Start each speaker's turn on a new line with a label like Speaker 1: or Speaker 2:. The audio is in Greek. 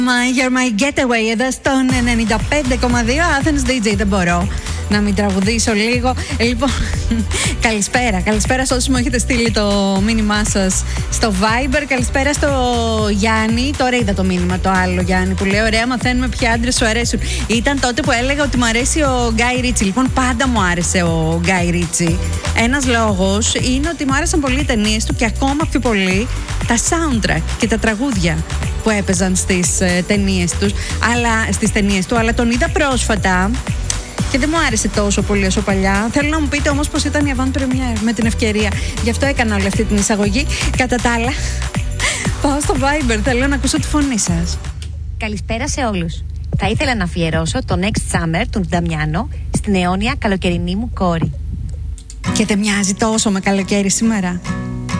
Speaker 1: You're my getaway εδώ στον 95,2 Athens DJ. Δεν μπορώ να μην τραγουδήσω λίγο. Λοιπόν, καλησπέρα σε όσους μου έχετε στείλει το μήνυμά σας στο Viber. Καλησπέρα στο Γιάννη. Τώρα είδα το μήνυμα το άλλο Γιάννη που λέει: ωραία, μαθαίνουμε ποια άντρες σου αρέσουν. Ήταν τότε που έλεγα ότι μου αρέσει ο Γκάι Ρίτσι. Λοιπόν, πάντα μου άρεσε ο Γκάι Ρίτσι. Ένας λόγος είναι ότι μου άρεσαν πολύ οι ταινίες του και ακόμα πιο πολύ τα soundtrack και τα τραγούδια που έπαιζαν στις ταινίες του, αλλά τον είδα πρόσφατα και δεν μου άρεσε τόσο πολύ όσο παλιά. Θέλω να μου πείτε όμως πως ήταν η avant premiere με την ευκαιρία. Γι' αυτό έκανα όλη αυτή την εισαγωγή. Κατά τα άλλα, πάω στο Viber, θέλω να ακούσω τη φωνή σας.
Speaker 2: Καλησπέρα σε όλους. Θα ήθελα να αφιερώσω το Next Summer του Νταμιάνο στην αιώνια καλοκαιρινή μου κόρη.
Speaker 1: Και δεν μοιάζει τόσο με καλοκαίρι σήμερα.